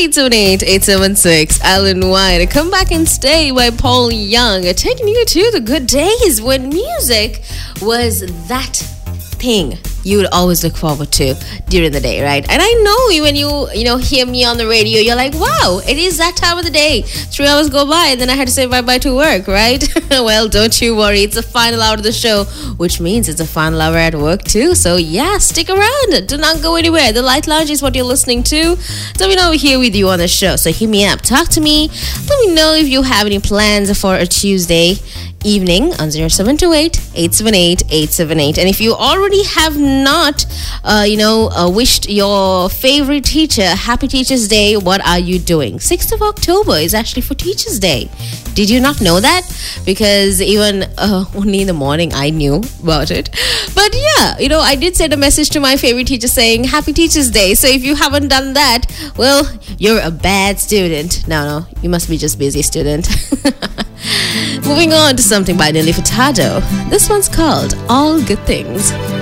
878-876 Alan White. Come Back and Stay by Paul Young, taking you to the good days when music was that thing you would always look forward to during the day, right? And I know when you hear me on the radio, you're like, wow, it is that time of the day. 3 hours go by and then I had to say bye-bye to work, right? Well, don't you worry. It's the final hour of the show, which means it's the final hour at work too. So yeah, stick around. Do not go anywhere. The Light Lounge is what you're listening to. So we know we're here with you on the show. So hit me up. Talk to me. Let me know if you have any plans for a Tuesday evening on 0728-878-878. And if you already have not wished your favorite teacher happy Teachers Day, what are you doing? 6th of October is actually for Teachers Day. Did you not know that? Because even only in the morning I knew about it. But yeah, I did send a message to my favorite teacher saying happy Teachers Day. So if you haven't done that, well, you're a bad student. No, you must be just busy student. Moving on to something by Nelly Furtado. This one's called All Good Things.